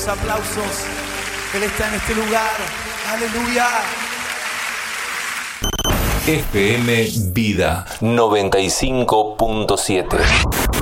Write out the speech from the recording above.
los aplausos. Él está en este lugar. Aleluya. FM Vida 95.7.